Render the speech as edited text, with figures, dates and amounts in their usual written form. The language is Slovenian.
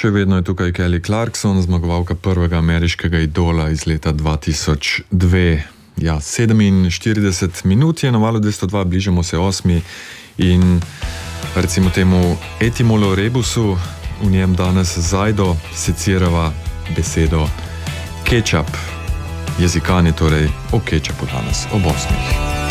Še vedno je tukaj Kelly Clarkson, zmagovalka prvega ameriškega idola iz leta 2002. Ja, 47 minut je na valu 202, bližamo se 8. In recimo temu etimolo rebusu, v njem danes zajdo secirava besedo kečap. Jezikani torej o kečapu danes ob 8.